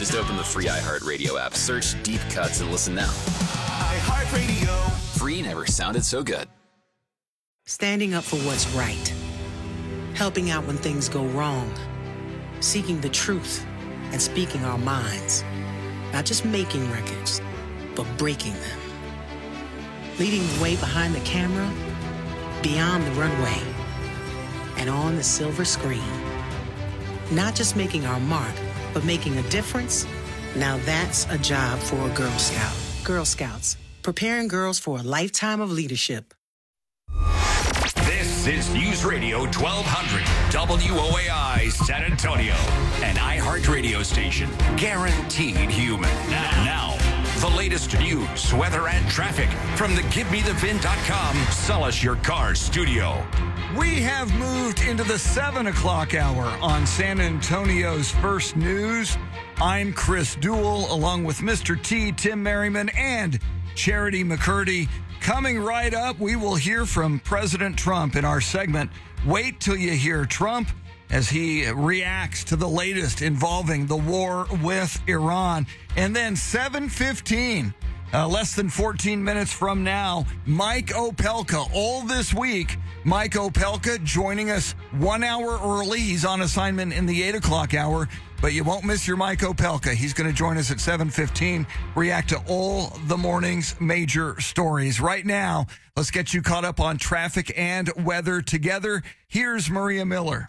Just open the free iHeartRadio app, search Deep Cuts, and listen now. iHeartRadio. Free never sounded so good. Standing up for what's right. Helping out when things go wrong. Seeking the truth and speaking our minds. Not just making records, but breaking them. Leading the way behind the camera, beyond the runway, and on the silver screen. Not just making our mark, but making a difference. Now that's a job for a Girl Scout. Girl Scouts, preparing girls for a lifetime of leadership. This is News Radio 1200 WOAI San Antonio, an iHeart radio station guaranteed human. Now, the latest news, weather, and traffic from the GiveMeTheVin.com Sell Us Your Car studio. We have moved into the 7 o'clock hour on San Antonio's First News. I'm Chris Duell, along with Mr. T, Tim Merriman, and Charity McCurdy. Coming right up, we will hear from President Trump in our segment, Wait Till You Hear Trump, as he reacts to the latest involving the war with Iran. And then 7:15, less than 14 minutes from now, Mike Opelka. All this week, Mike Opelka joining us 1 hour early. He's on assignment in the 8 o'clock hour, but you won't miss your Mike Opelka. He's going to join us at 7:15, react to all the morning's major stories. Right now, let's get you caught up on traffic and weather together. Here's Maria Miller.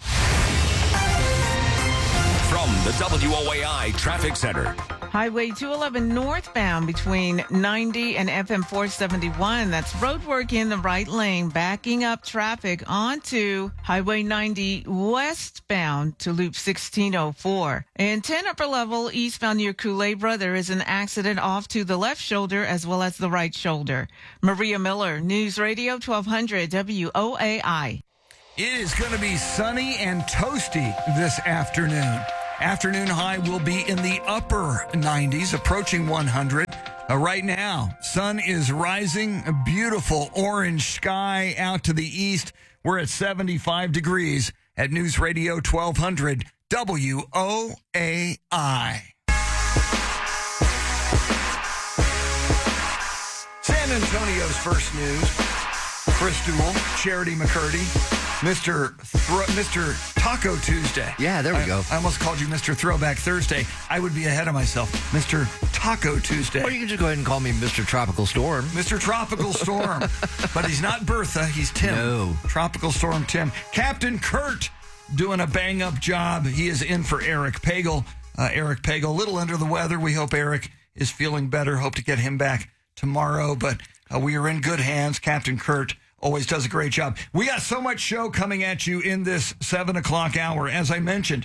From the WOAI Traffic Center. Highway 211 northbound between 90 and FM 471. That's road work in the right lane, backing up traffic onto Highway 90 westbound to Loop 1604. And 10 upper level eastbound near Culebra, there is an accident off to the left shoulder as well as the right shoulder. Maria Miller, News Radio 1200 WOAI. It is going to be sunny and toasty this afternoon. Afternoon high will be in the upper 90s, approaching 100. Right now, sun is rising, a beautiful orange sky out to the east. We're at 75 degrees at News Radio 1200 WOAI. San Antonio's First News. Chris Duell, Charity McCurdy, Mr. Taco Tuesday. Yeah, there we go. I almost called you Mr. Throwback Thursday. I would be ahead of myself. Mr. Taco Tuesday. Or you can just go ahead and call me Mr. Tropical Storm. Mr. Tropical Storm. But he's not Bertha, he's Tim. No. Tropical Storm Tim. Captain Kurt doing a bang-up job. He is in for Eric Pagel. Eric Pagel, a little under the weather. We hope Eric is feeling better. Hope to get him back tomorrow. But we are in good hands. Captain Kurt always does a great job. We got so much show coming at you in this 7 o'clock hour. As I mentioned,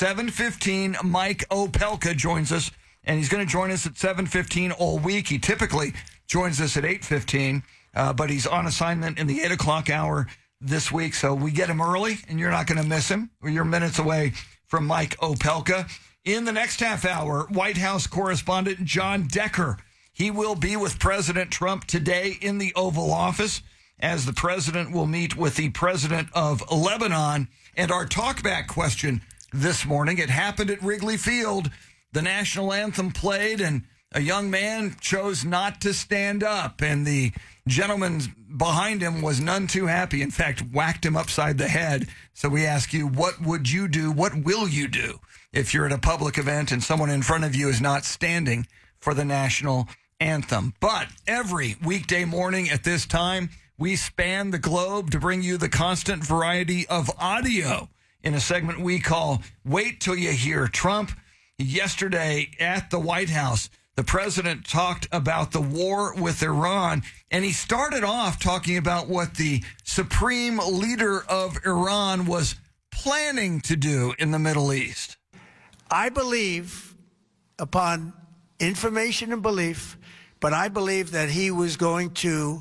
7:15, Mike Opelka joins us, and he's going to join us at 7:15 all week. He typically joins us at 8:15, but he's on assignment in the 8 o'clock hour this week, so we get him early, and you're not going to miss him. You're minutes away from Mike Opelka. In the next half hour, White House correspondent John Decker. He will be with President Trump today in the Oval Office, as the president will meet with the president of Lebanon. And our talkback question this morning, it happened at Wrigley Field. The national anthem played, and a young man chose not to stand up. And the gentleman behind him was none too happy. In fact, whacked him upside the head. So we ask you, what would you do? What will you do if you're at a public event and someone in front of you is not standing for the national anthem? But every weekday morning at this time, we span the globe to bring you the constant variety of audio in a segment we call Wait Till You Hear Trump. Yesterday at the White House, the president talked about the war with Iran, and he started off talking about what the supreme leader of Iran was planning to do in the Middle East. I believe, upon information and belief, but I believe that he was going to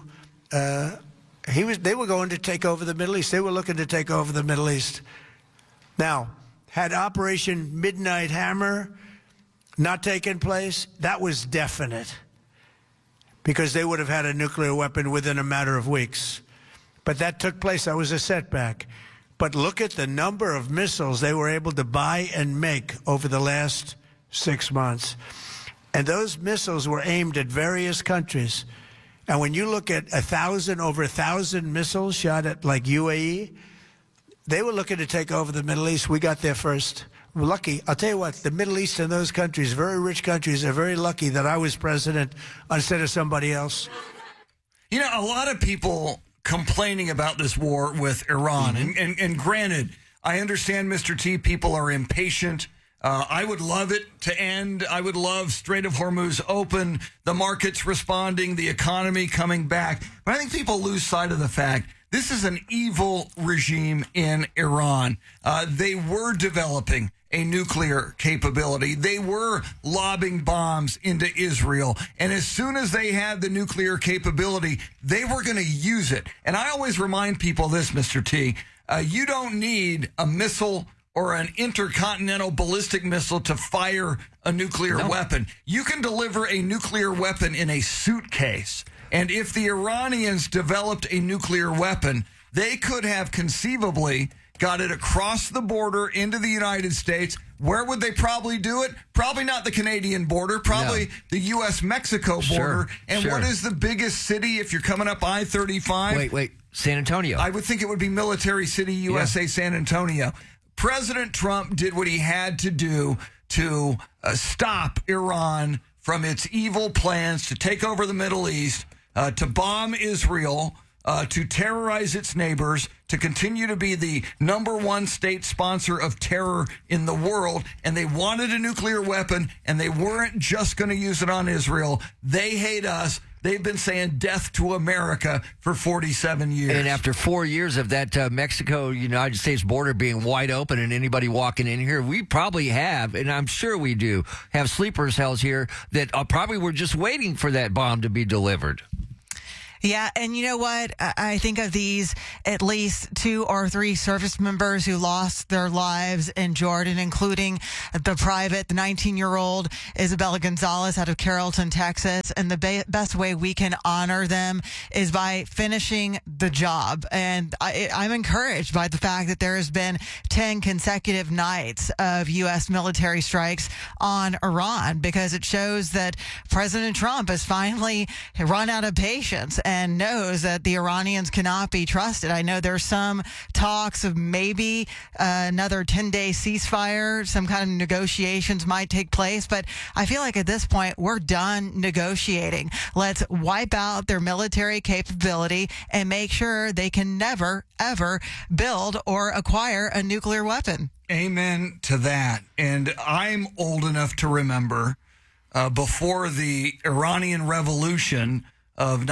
they were going to take over the Middle East. They were looking to take over the Middle East. Now, had Operation Midnight Hammer not taken place, that was definite, because they would have had a nuclear weapon within a matter of weeks. But that took place. That was a setback. But look at the number of missiles they were able to buy and make over the last 6 months. And those missiles were aimed at various countries. And when you look at over 1,000 missiles shot at like UAE, they were looking to take over the Middle East. We got there first. We're lucky. I'll tell you what, the Middle East and those countries, very rich countries, are very lucky that I was president instead of somebody else. You know, a lot of people complaining about this war with Iran. And granted, I understand, Mr. T, people are impatient. I would love it to end. I would love Strait of Hormuz open, the markets responding, the economy coming back. But I think people lose sight of the fact this is an evil regime in Iran. They were developing a nuclear capability. They were lobbing bombs into Israel. And as soon as they had the nuclear capability, they were going to use it. And I always remind people this, Mr. T, you don't need a missile or an intercontinental ballistic missile to fire a nuclear weapon. You can deliver a nuclear weapon in a suitcase. And if the Iranians developed a nuclear weapon, they could have conceivably got it across the border into the United States. Where would they probably do it? Probably not the Canadian border, probably the U.S.-Mexico border. What is the biggest city if you're coming up I-35? Wait, San Antonio. I would think it would be Military City, USA, San Antonio. President Trump did what he had to do to stop Iran from its evil plans to take over the Middle East, to bomb Israel, to terrorize its neighbors, to continue to be the #1 state sponsor of terror in the world. And they wanted a nuclear weapon, and they weren't just going to use it on Israel. They hate us. They've been saying death to America for 47 years. And after 4 years of that Mexico-United States border being wide open and anybody walking in here, we probably have, and I'm sure we do, have sleeper cells here that probably were just waiting for that bomb to be delivered. Yeah, and you know what? I think of these at least 2 or 3 service members who lost their lives in Jordan, including the 19-year-old Isabella Gonzalez out of Carrollton, Texas. And the best way we can honor them is by finishing the job. And I'm encouraged by the fact that there has been 10 consecutive nights of U.S. military strikes on Iran, because it shows that President Trump has finally run out of patience and knows that the Iranians cannot be trusted. I know there's some talks of maybe another 10-day ceasefire, some kind of negotiations might take place, but I feel like at this point we're done negotiating. Let's wipe out their military capability and make sure they can never, ever build or acquire a nuclear weapon. Amen to that. And I'm old enough to remember before the Iranian Revolution of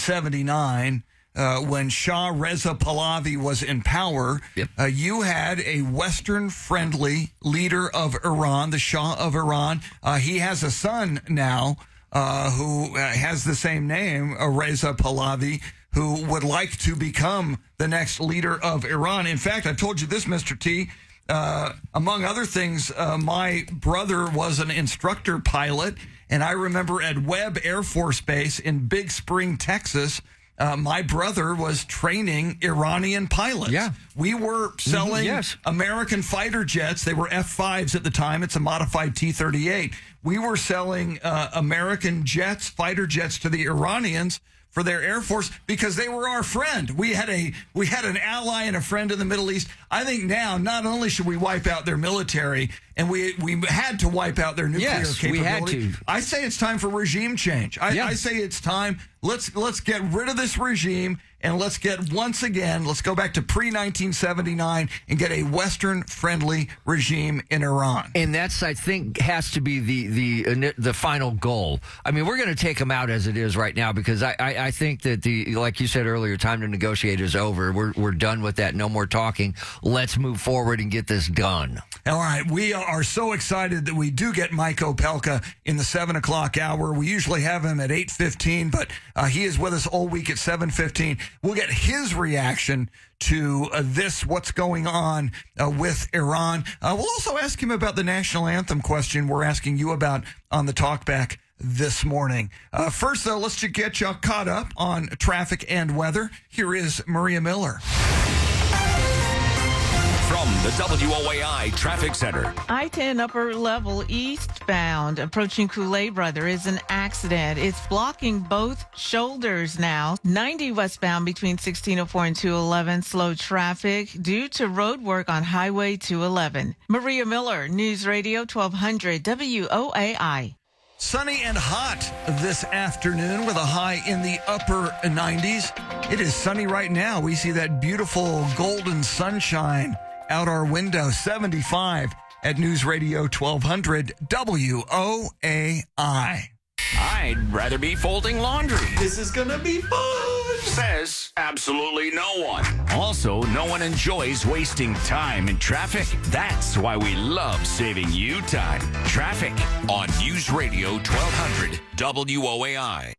1979, when Shah Reza Pahlavi was in power, you had a Western-friendly leader of Iran, the Shah of Iran. He has a son now who has the same name, Reza Pahlavi, who would like to become the next leader of Iran. In fact, I told you this, Mr. T. Among other things, my brother was an instructor pilot, and I remember at Webb Air Force Base in Big Spring, Texas, my brother was training Iranian pilots. Yeah. We were selling American fighter jets. They were F-5s at the time. It's a modified T-38. We were selling American jets, fighter jets, to the Iranians for their Air Force because they were our friend. We had an ally and a friend in the Middle East. I think now not only should we wipe out their military, and we had to wipe out their nuclear capability. We had to. I say it's time for regime change. I say it's time. Let's get rid of this regime, and let's go back to pre-1979 and get a Western-friendly regime in Iran. And that's, I think, has to be the final goal. I mean, we're going to take them out as it is right now because I think that like you said earlier, time to negotiate is over. We're done with that. No more talking. Let's move forward and get this done. All right. We are so excited that we do get Mike Opelka in the 7 o'clock hour. We usually have him at 8:15, but he is with us all week at 7:15. We'll get his reaction to what's going on with Iran. We'll also ask him about the national anthem question we're asking you about on the Talkback this morning. First, though, let's just get you caught up on traffic and weather. Here is Maria Miller. from the WOAI Traffic Center. I-10 upper level eastbound approaching Kool-Aid Brother is an accident. It's blocking both shoulders now. 90 westbound between 1604 and 211, slow traffic due to road work on Highway 211. Maria Miller, News Radio 1200 WOAI. Sunny and hot this afternoon with a high in the upper 90s. It is sunny right now. We see that beautiful golden sunshine out our window. 75 at News Radio 1200 WOAI. I'd rather be folding laundry. This is gonna be fun. Says absolutely no one. Also, no one enjoys wasting time in traffic. That's why we love saving you time. Traffic on News Radio 1200 WOAI.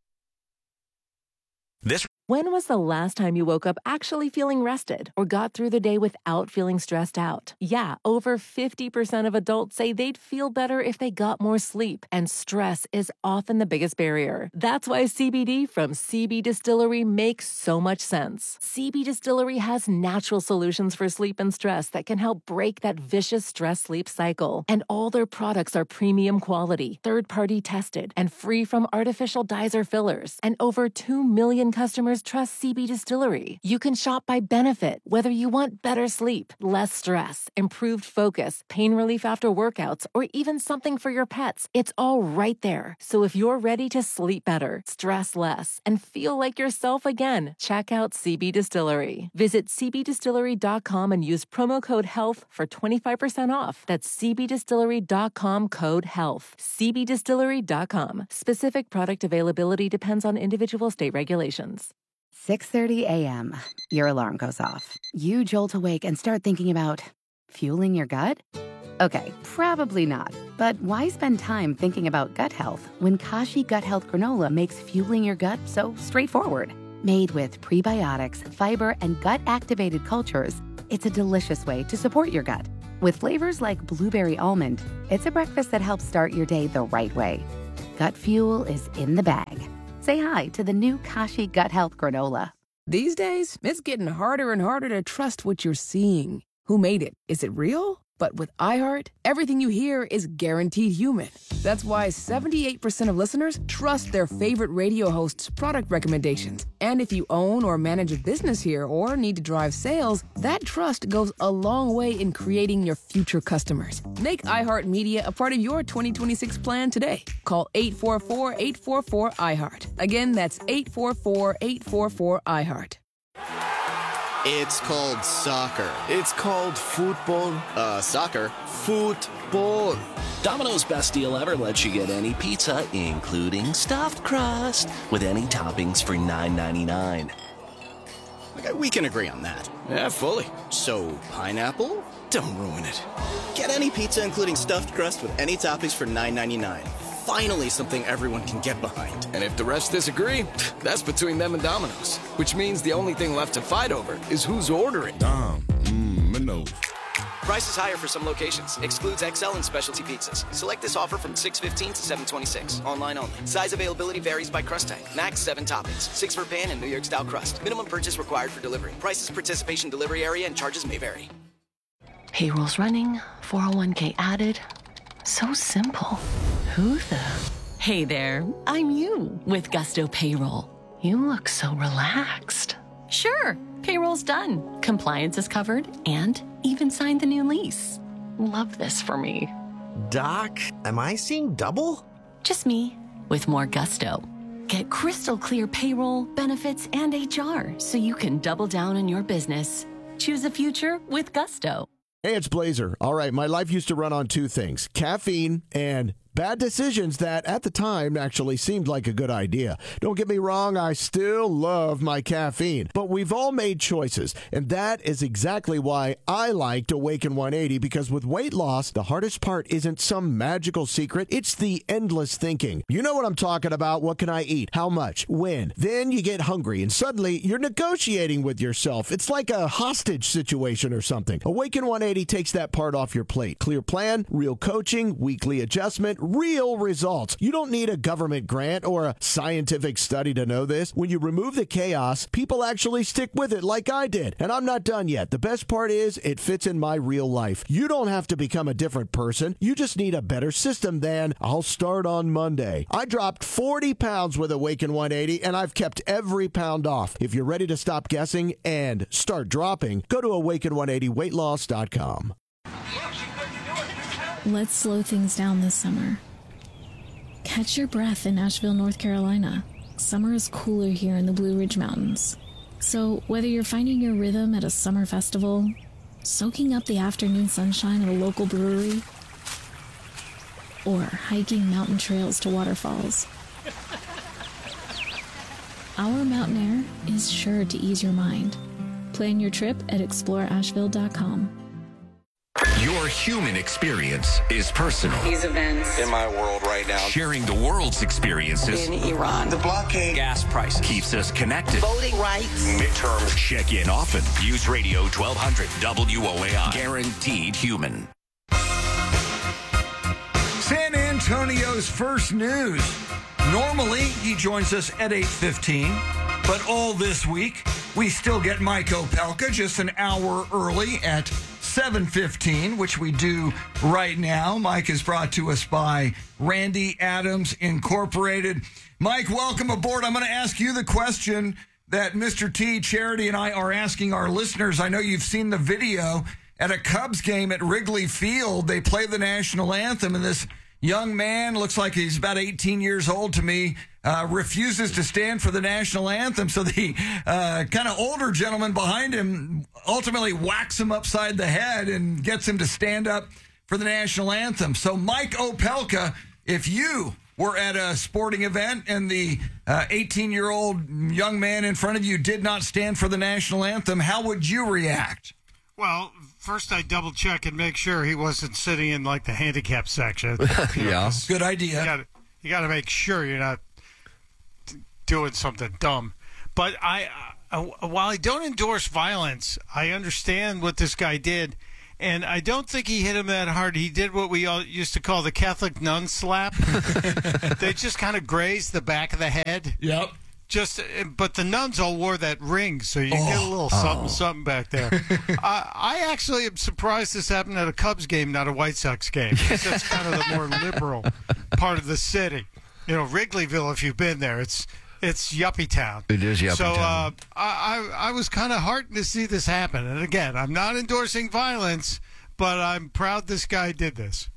When was the last time you woke up actually feeling rested or got through the day without feeling stressed out? Yeah, over 50% of adults say they'd feel better if they got more sleep, and stress is often the biggest barrier. That's why CBD from CB Distillery makes so much sense. CB Distillery has natural solutions for sleep and stress that can help break that vicious stress-sleep cycle. And all their products are premium quality, third-party tested, and free from artificial dyes or fillers. And over 2 million customers trust CB Distillery. You can shop by benefit, whether you want better sleep, less stress, improved focus, pain relief after workouts, or even something for your pets. It's all right there. So if you're ready to sleep better, stress less, and feel like yourself again, check out CB Distillery. Visit cbdistillery.com and use promo code HEALTH for 25% off. That's cbdistillery.com code HEALTH. cbdistillery.com. Specific product availability depends on individual state regulations. 6:30 a.m. Your alarm goes off. You jolt awake and start thinking about fueling your gut? Okay, probably not. But why spend time thinking about gut health when Kashi Gut Health Granola makes fueling your gut so straightforward? Made with prebiotics, fiber, and gut-activated cultures, it's a delicious way to support your gut. With flavors like blueberry almond, it's a breakfast that helps start your day the right way. Gut fuel is in the bag. Say hi to the new Kashi Gut Health Granola. These days, it's getting harder and harder to trust what you're seeing. Who made it? Is it real? But with iHeart, everything you hear is guaranteed human. That's why 78% of listeners trust their favorite radio hosts' product recommendations. And if you own or manage a business here or need to drive sales, that trust goes a long way in creating your future customers. Make iHeartMedia a part of your 2026 plan today. Call 844-844-iHeart. Again, that's 844-844-iHeart. It's called soccer. It's called football. Soccer. Football. Domino's best deal ever lets you get any pizza, including stuffed crust, with any toppings for $9.99. Okay, we can agree on that. Yeah, fully. So, pineapple? Don't ruin it. Get any pizza, including stuffed crust, with any toppings for $9.99. Finally, something everyone can get behind. And if the rest disagree, that's between them and Domino's. Which means the only thing left to fight over is who's ordering. Domino's. Price is higher for some locations. Excludes XL and specialty pizzas. Select this offer from 6/15 to 7/26. Online only. Size availability varies by crust type. Max 7 toppings. 6 for pan and New York style crust. Minimum purchase required for delivery. Prices, participation, delivery area, and charges may vary. Payroll's running. 401k added. So simple. Who the? Hey there, I'm you with Gusto Payroll. You look so relaxed. Sure, payroll's done. Compliance is covered and even signed the new lease. Love this for me. Doc, am I seeing double? Just me with more Gusto. Get crystal clear payroll, benefits, and HR so you can double down on your business. Choose a future with Gusto. Hey, it's Blazer. All right, my life used to run on two things, caffeine and bad decisions that at the time actually seemed like a good idea. Don't get me wrong, I still love my caffeine, but we've all made choices, and that is exactly why I liked Awaken 180, because with weight loss, the hardest part isn't some magical secret, it's the endless thinking. You know what I'm talking about. What can I eat? How much? When? Then you get hungry, and suddenly you're negotiating with yourself. It's like a hostage situation or something. Awaken 180 takes that part off your plate. Clear plan, real coaching, weekly adjustment, real results. You don't need a government grant or a scientific study to know this. When you remove the chaos, people actually stick with it like I did. And I'm not done yet. The best part is it fits in my real life. You don't have to become a different person. You just need a better system than I'll start on Monday. I dropped 40 pounds with Awaken 180, and I've kept every pound off. If you're ready to stop guessing and start dropping, go to awaken180weightloss.com. Let's slow things down this summer. Catch your breath in Asheville, North Carolina. Summer is cooler here in the Blue Ridge Mountains. So whether you're finding your rhythm at a summer festival, soaking up the afternoon sunshine at a local brewery, or hiking mountain trails to waterfalls, our mountain air is sure to ease your mind. Plan your trip at exploreasheville.com. Your human experience is personal. These events in my world right now. Sharing the world's experiences in Iran, the blockade, gas price keeps us connected. voting rights. Midterms check in often. Use Radio 1200 WOAI. Guaranteed human. San Antonio's First News. Normally, he joins us at 8:15, but all this week, we still get Mike Opelka just an hour early at 7:15, which we do right now. Mike is brought to us by Randy Adams Incorporated. Mike, welcome aboard. I'm going to ask you the question that Mr. T, Charity, and I are asking our listeners. I know you've seen the video at a Cubs game at Wrigley Field. They play the national anthem, and this young man, looks like he's about 18 years old to me, refuses to stand for the national anthem. So the kind of older gentleman behind him ultimately whacks him upside the head and gets him to stand up for the national anthem. So Mike Opelka, if you were at a sporting event and the 18-year-old young man in front of you did not stand for the national anthem, how would you react? Well, first I double check and make sure he wasn't sitting in like the handicap section. Yeah, good idea. You got to make sure you're not doing something dumb. But while I don't endorse violence, I understand what this guy did, and I don't think he hit him that hard. He did what we all used to call the Catholic nun slap. They just kind of grazed the back of the head. Yep. But the nuns all wore that ring, so you get a little something back there. I actually am surprised this happened at a Cubs game, not a White Sox game. That's kind of the more liberal part of the city. You know, Wrigleyville, if you've been there, it's yuppie town. It is yuppie town. So I was kind of heartened to see this happen. And again, I'm not endorsing violence, but I'm proud this guy did this.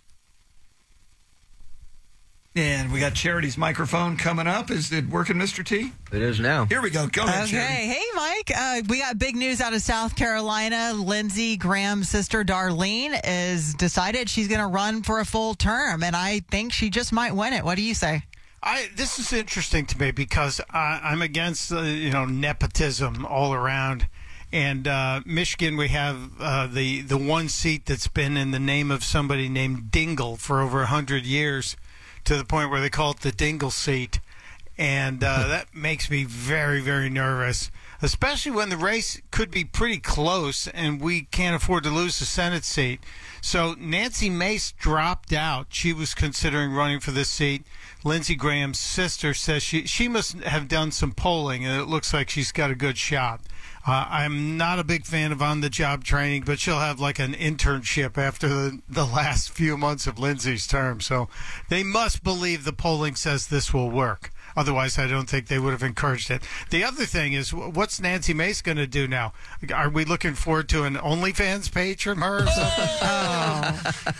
And we got Charity's microphone coming up. Is it working, Mr. T? It is now. Here we go. Go ahead, Okay. Charity. Hey, Mike. We got big news out of South Carolina. Lindsey Graham's sister, Darlene, is decided she's going to run for a full term, and I think she just might win it. What do you say? This is interesting to me because I'm against nepotism all around. And Michigan, we have the one seat that's been in the name of somebody named Dingle for over 100 years, to the point where they call it the Dingle seat. And that makes me very, very nervous, especially when the race could be pretty close and we can't afford to lose the Senate seat. So Nancy Mace dropped out. She was considering running for this seat. Lindsey Graham's sister says she must have done some polling, and it looks like she's got a good shot. I'm not a big fan of on-the-job training, but she'll have like an internship after the last few months of Lindsey's term. So they must believe the polling says this will work. Otherwise, I don't think they would have encouraged it. The other thing is, what's Nancy Mace going to do now? Are we looking forward to an OnlyFans page from her or something?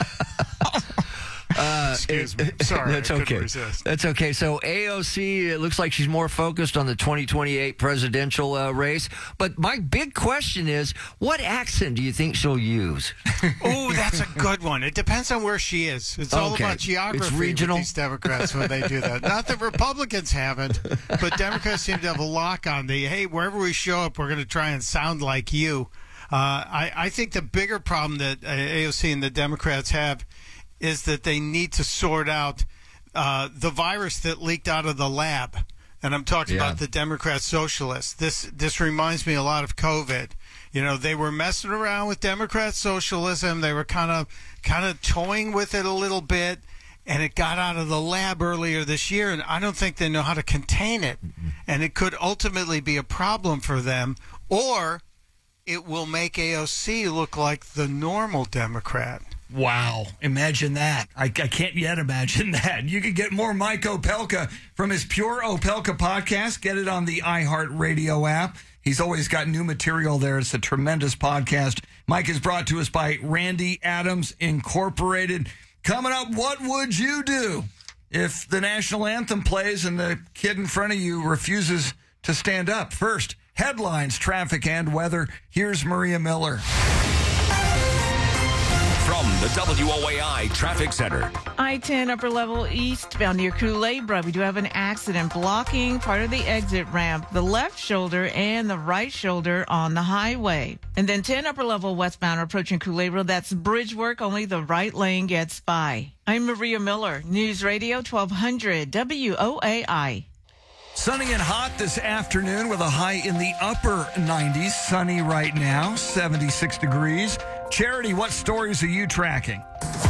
Excuse me. Sorry, That's I couldn't okay. resist. That's okay. So AOC, it looks like she's more focused on the 2028 presidential race. But my big question is, what accent do you think she'll use? Oh, that's a good one. It depends on where she is. It's all Okay. about geography It's regional. with these Democrats when they do that. Not that Republicans haven't, but Democrats seem to have a lock on the, hey, wherever we show up, we're going to try and sound like you. I think the bigger problem that AOC and the Democrats have is that they need to sort out the virus that leaked out of the lab. And I'm talking about the Democrat socialists. This reminds me a lot of COVID. You know, they were messing around with Democrat socialism. They were kind of toying with it a little bit, and it got out of the lab earlier this year, and I don't think they know how to contain it. And it could ultimately be a problem for them, or it will make AOC look like the normal Democrat. Wow. Imagine that. I can't yet imagine that. You can get more Mike Opelka from his Pure Opelka podcast. Get it on the iHeartRadio app. He's always got new material there. It's a tremendous podcast. Mike is brought to us by Randy Adams Incorporated. Coming up, what would you do if the national anthem plays and the kid in front of you refuses to stand up? First, headlines, traffic, and weather. Here's Maria Miller. From the WOAI Traffic Center. I-10 upper level eastbound near Culebra. We do have an accident blocking part of the exit ramp, the left shoulder and the right shoulder on the highway. And then 10 upper level westbound approaching Culebra. That's bridge work. Only the right lane gets by. I'm Maria Miller, News Radio 1200 WOAI. Sunny and hot this afternoon with a high in the upper 90s. Sunny right now, 76 degrees. Charity, what stories are you tracking?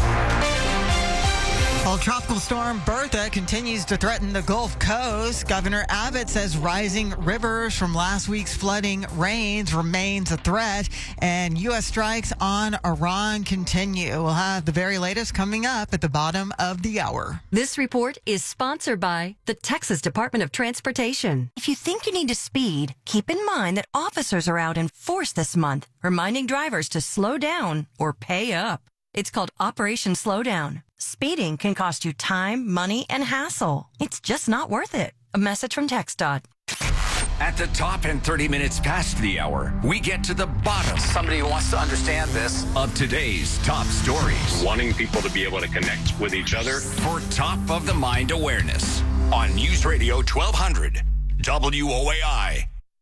Well, Tropical Storm Bertha continues to threaten the Gulf Coast. Governor Abbott says rising rivers from last week's flooding rains remains a threat, and U.S. strikes on Iran continue. We'll have the very latest coming up at the bottom of the hour. This report is sponsored by the Texas Department of Transportation. If you think you need to speed, keep in mind that officers are out in force this month, reminding drivers to slow down or pay up. It's called Operation Slowdown. Speeding can cost you time, money, and hassle. It's just not worth it. A message from TxDOT. At the top and 30 minutes past the hour, we get to the bottom. Somebody wants to understand this. Of today's top stories. Wanting people to be able to connect with each other. For top of the mind awareness on News Radio 1200 WOAI.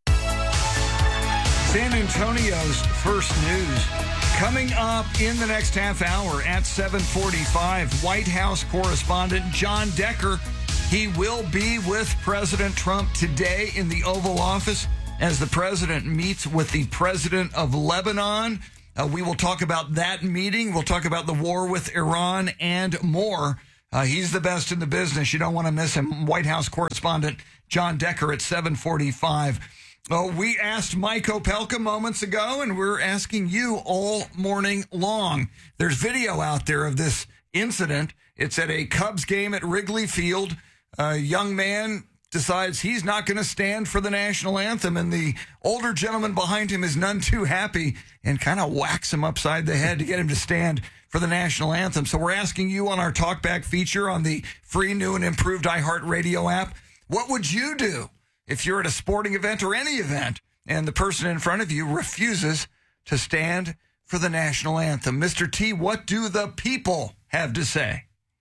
San Antonio's first news. Coming up in the next half hour at 7:45, White House correspondent John Decker. He will be with President Trump today in the Oval Office as the president meets with the president of Lebanon. We will talk about that meeting. We'll talk about the war with Iran and more. He's the best in the business. You don't want to miss him. White House correspondent John Decker at 7:45. We asked Mike Opelka moments ago, and we're asking you all morning long. There's video out there of this incident. It's at a Cubs game at Wrigley Field. A young man decides he's not going to stand for the national anthem, and the older gentleman behind him is none too happy and kind of whacks him upside the head to get him to stand for the national anthem. So we're asking you on our Talkback feature on the free, new, and improved iHeartRadio app, what would you do if you're at a sporting event or any event and the person in front of you refuses to stand for the national anthem? Mr. T, what do the people have to say?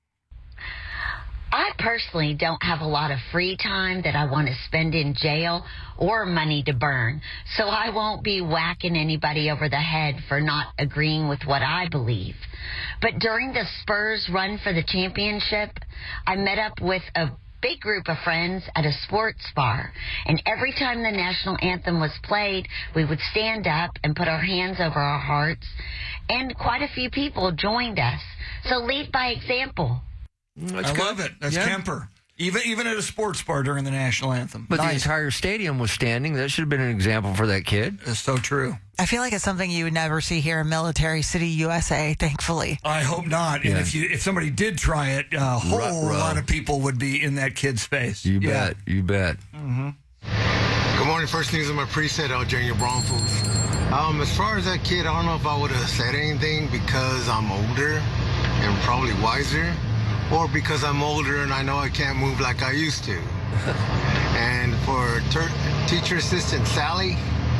I personally don't have a lot of free time that I want to spend in jail or money to burn, so I won't be whacking anybody over the head for not agreeing with what I believe. But during the Spurs run for the championship, I met up with a big group of friends at a sports bar, and every time the national anthem was played, we would stand up and put our hands over our hearts, and quite a few people joined us. So lead by example. I love it. That's Kemper. Even at a sports bar during the national anthem. But the entire stadium was standing. That should have been an example for that kid. It's so true. I feel like it's something you would never see here in Military City, USA, thankfully. I hope not. And if somebody did try it, a whole lot of people would be in that kid's face. You bet. You bet. Mm-hmm. Good morning. First news in my preset, Eugenia Bromfield. As far as that kid, I don't know if I would have said anything because I'm older and probably wiser, or because I'm older and I know I can't move like I used to. And for teacher assistant Sally,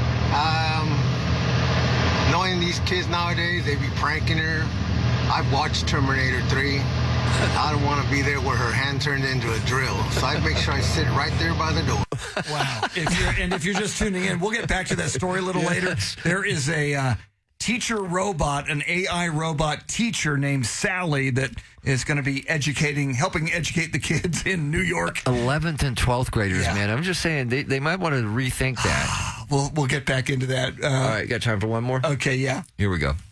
knowing these kids nowadays, they be pranking her. I've watched Terminator 3. I don't want to be there where her hand turned into a drill. So I make sure I sit right there by the door. Wow. If you're just tuning in, we'll get back to that story a little later. There is a teacher robot, an AI robot teacher named Sally that is going to be helping educate the kids in New York. 11th and 12th graders, man. I'm just saying they might want to rethink that. We'll get back into that. All right, got time for one more? Okay, yeah. Here we go.